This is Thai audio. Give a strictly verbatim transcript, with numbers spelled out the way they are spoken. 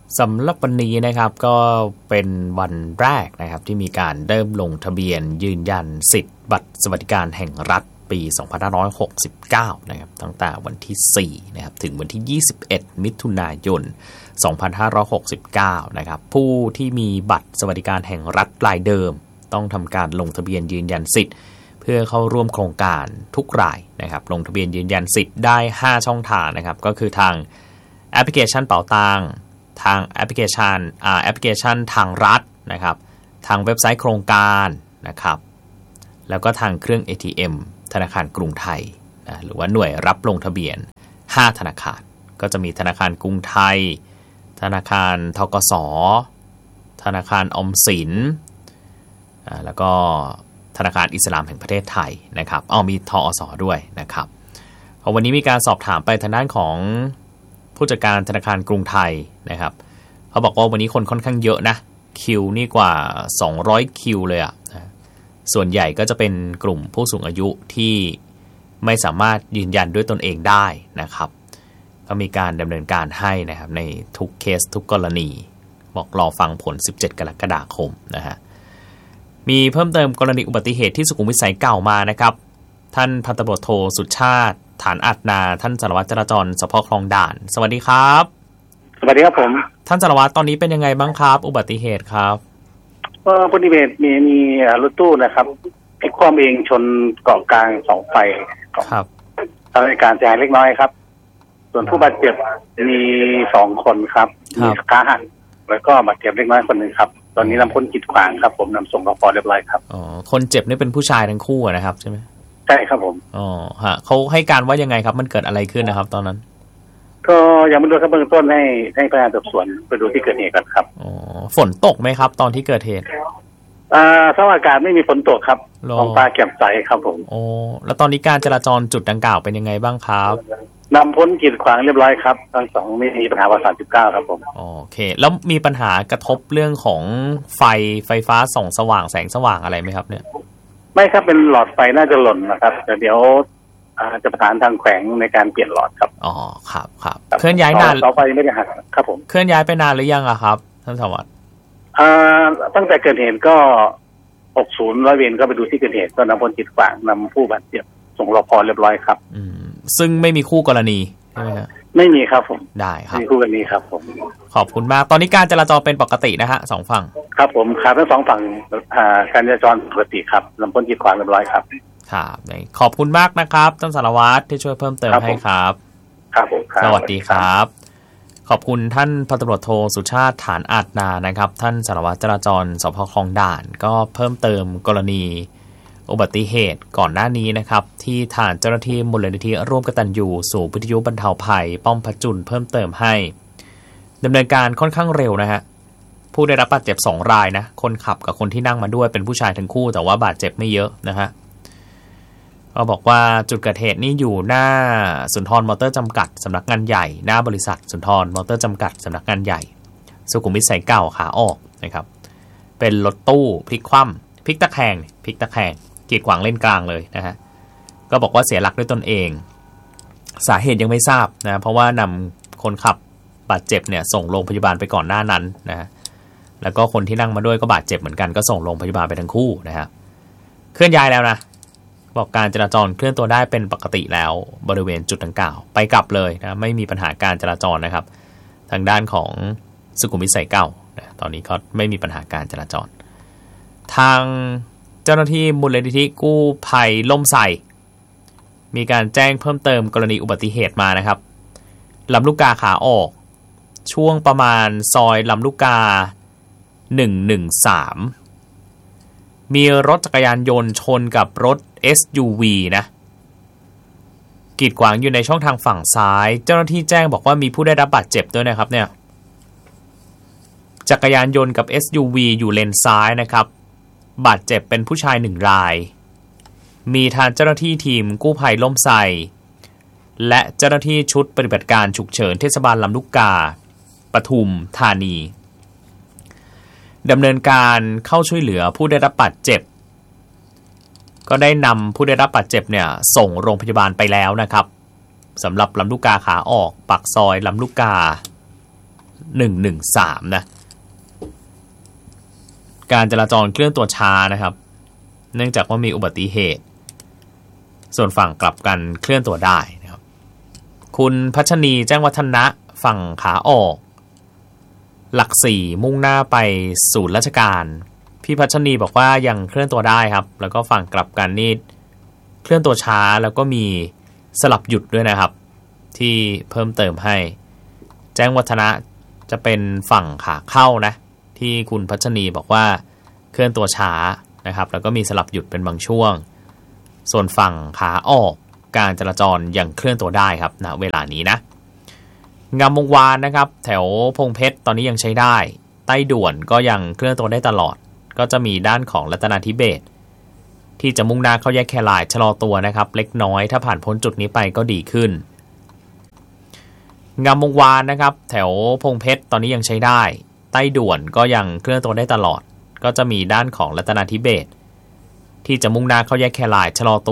สำหรับวันนี้นะครับก็เป็นวันแรกนะครับที่มีการเริ่มลงทะเบียนยืนยันสิทธิ์บัตรสวัสดิการแห่งรัฐปีสองพันห้าร้อยหกสิบเก้านะครับตั้งแต่วันที่สี่นะครับถึงวันที่ยี่สิบเอ็ดมิถุนายนสองพันห้าร้อยหกสิบเก้านะครับผู้ที่มีบัตรสวัสดิการแห่งรัฐรายเดิมต้องทำการลงทะเบียนยืนยันสิทธิ์เพื่อเข้าร่วมโครงการทุกรายนะครับลงทะเบียนยืนยันสิทธิ์ได้ห้าช่องทางนะครับก็คือทางแอปพลิเคชันเป๋าตังทางแอปพลิเคชันอ่าแอปพลิเคชันทางรัฐนะครับทางเว็บไซต์โครงการนะครับแล้วก็ทางเครื่อง เอ ที เอ็ม ธนาคารกรุงไทยนะหรือว่าหน่วยรับลงทะเบียนห้าธนาคารก็จะมีธนาคารกรุงไทยธนาคารธกส.ธนาคารออมสินอ่าแล้วก็ธนาคารอิสลามแห่งประเทศไทยนะครับอ้อมีทอส.ด้วยนะครับวันนี้มีการสอบถามไปทางด้านของผู้จัดการธนาคารกรุงไทยนะครับเขาบอกว่าวันนี้คนค่อนข้างเยอะนะคิวนี่กว่าสองร้อยคิวเลยอ่ะส่วนใหญ่ก็จะเป็นกลุ่มผู้สูงอายุที่ไม่สามารถยืนยันด้วยตนเองได้นะครับก็มีการดำเนินการให้นะครับในทุกเคสทุกกรณีบอกรอฟังผลสิบเจ็ดกรกฎาคมนะฮะมีเพิ่มเติมกรณีอุบัติเหตุที่สุขุมวิทสายเก่ามานะครับท่านพันตำรวจโทสุชาติฐานอาจนาท่านสารวัตรจราจรสภ.คลองด่านสวัสดีครับสวัสดีครับผมท่านสารวัตรตอนนี้เป็นยังไงบ้างครับอุบัติเหตุครับก็อุบัติเหตุมีมีรถตู้นะครับพลิกคว่ำเองชนเกาะกลางเสาไฟครับทำให้การเสียหายเล็กน้อยครับส่วนผู้บาดเจ็บมีสองคนครับมีขาหักแล้วก็บาดเจ็บเล็กน้อยคนหนึ่งครับตอนนี้นำพ้นกีดขวางครับผมนำส่งรพ.เรียบร้อยครับอ๋อคนเจ็บนี่เป็นผู้ชายทั้งคู่นะครับใช่ไหมใช่ครับผมอ๋อฮะเขาให้การว่ายังไงครับมันเกิดอะไรขึ้นนะครับตอนนั้นก็ยังไม่รู้ครับเบื้องต้นให้ให้พนักงานสอบสวนไปดูที่เกิดเหตุก่อนครับอ๋อฝนตกไหมครับตอนที่เกิดเหตุอ่าสภาพอากาศไม่มีฝนตกครับท้องฟ้าแจ่มใสครับผมโอ้แล้วตอนนี้การจราจรจุดดังกล่าวเป็นยังไงบ้างครับนำพ้นกีดขวางเรียบร้อยครับทั้งสองไม่มีปัญหาว่าสามสิบเก้าครับผมโอเคแล้วมีปัญหากระทบเรื่องของไฟไฟฟ้าส่องสว่างแสงสว่างอะไรไหมครับเนี่ยไม่ครับเป็นหลอดไฟน่าจะหล่นนะครับแต่เดี๋ยวจะประสานทางแขวงในการเปลี่ยนหลอดครับอ๋อครับครับเคลื่อนย้ายนานเสาไฟไม่ได้หักครับผมเคลื่อนย้ายไปนานหรือยังอะครับท่านสารวัตรอ่าตั้งแต่เกิดเหตุก็หกสิบร้อยเวรก็ไปดูที่เกิดเหตุก็นำพ้นกีดขวางนำผู้บาดเจ็บส่งรพ.เรียบร้อยครับอืมซึ่งไม่มีคู่กรณีใช่ไหมครับไม่มีครับผมได้ครับไม่มีคู่กรณีครับผมขอบคุณมากตอนนี้การจราจรเป็นปกตินะฮะสองฝั่งครับผมครับทั้งสองฝั่งการจราจรปกติครับนำพ้นกีดขวางเรียบร้อยครับครับขอบคุณมากนะครับท่านสารวัตรที่ช่วยเพิ่มเติมให้ครับครับผมสวัสดีครับขอบคุณท่านพันตำรวจโทสุชาติฐานอาจนานะครับท่านสารวัตรจราจรสภ.คลองด่านก็เพิ่มเติมกรณีอุบัติเหตุก่อนหน้านี้นะครับที่ทางเจ้าหน้าที่มูลนิธิร่วมกตัญญูสู่วิทยุบรรเทาภัยป้อมพระจุลเพิ่มเติมให้ดำเนินการค่อนข้างเร็วนะฮะผู้ได้รับบาดเจ็บสองรายนะคนขับกับคนที่นั่งมาด้วยเป็นผู้ชายทั้งคู่แต่ว่าบาดเจ็บไม่เยอะนะฮะก็บอกว่าจุดเกิดเหตุนี้อยู่หน้าสุนทรมอเตอร์จำกัดสำนักงานใหญ่หน้าบริษัทสุนทรมอเตอร์จำกัดสำนักงานใหญ่สุขุมวิทสายเก่าขาออกนะครับเป็นรถตู้พลิกคว่ำพลิกตะแคงพลิกตะแคงกีดขวางเลนกลางเลยนะฮะก็บอกว่าเสียหลักด้วยตนเองสาเหตุยังไม่ทราบนะเพราะว่านำคนขับบาดเจ็บเนี่ยส่งโรงพยาบาลไปก่อนหน้านั้นนะฮะแล้วก็คนที่นั่งมาด้วยก็บาดเจ็บเหมือนกันก็ส่งโรงพยาบาลไปทั้งคู่นะฮะเคลื่อนย้ายแล้วนะบอกการจราจรเคลื่อนตัวได้เป็นปกติแล้วบริเวณจุดดังกล่าวไปกลับเลยนะไม่มีปัญหาการจราจรนะครับทางด้านของสุขุมวิทสายเก่านะตอนนี้ก็ไม่มีปัญหาการจราจรทางเจ้าหน้าที่มูลนิธิกู้ภัยล่มไทรมีการแจ้งเพิ่มเติมกรณีอุบัติเหตุมานะครับลำลูกกาขาออกช่วงประมาณซอยลำลูกกาหนึ่งหนึ่งสามมีรถจักรยานยนต์ชนกับรถ เอส ยู วี นะกีดขวางอยู่ในช่องทางฝั่งซ้ายเจ้าหน้าที่แจ้งบอกว่ามีผู้ได้รับบาดเจ็บด้วยนะครับเนี่ยจักรยานยนต์กับ เอส ยู วี อยู่เลนซ้ายนะครับบาดเจ็บเป็นผู้ชายหนึ่งรายมีทางเจ้าหน้าที่ทีมกู้ภัยล่มไทรและเจ้าหน้าที่ชุดปฏิบัติการฉุกเฉินเทศบาลลำลูกกาปทุมธานีดำเนินการเข้าช่วยเหลือผู้ได้รับบาดเจ็บก็ได้นำผู้ได้รับบาดเจ็บเนี่ยส่งโรงพยาบาลไปแล้วนะครับสำหรับลำลูกกาขาออกปากซอยลำลูกกาหนึ่งหนึ่งสามนะการจราจรเคลื่อนตัวช้านะครับเนื่องจากว่ามีอุบัติเหตุส่วนฝั่งกลับกันเคลื่อนตัวได้นะครับคุณพัชนีแจ้งวัฒนะฝั่งขาออกหลักสี่มุ่งหน้าไปศูนย์ราชการพี่พัชนีบอกว่ายังเคลื่อนตัวได้ครับแล้วก็ฝั่งกลับกันนี่เคลื่อนตัวช้าแล้วก็มีสลับหยุดด้วยนะครับที่เพิ่มเติมให้แจ้งวัฒนะจะเป็นฝั่งขาเข้านะที่คุณพัชนีบอกว่าเคลื่อนตัวช้านะครับแล้วก็มีสลับหยุดเป็นบางช่วงส่วนฝั่งขาออกการจราจรยังเคลื่อนตัวได้ครับณเวลานี้นะงามวงวานนะครับแถวพงเพชรตอนนี้ยังใช้ได้ใต้ด่วนก็ยังเคลื่อนตัวได้ตลอดก็จะมีด้านของรัตนาธิเบศรที่จะมุ่งหน้าเข้าแยกแครายชะลอตัวนะครับเล็กน้อยถ้าผ่านพ้นจุดนี้ไปก็ดีขึ้นงามวงวานนะครับแถวพงเพชรตอนนี้ยังใช้ได้ใต้ด่วนก็ยังเคลื่อนตัวได้ตลอดก็จะมีด้านของรัตนาธิเบศรที่จะมุ่งหน้าเข้าแยกแครายชะลอตัว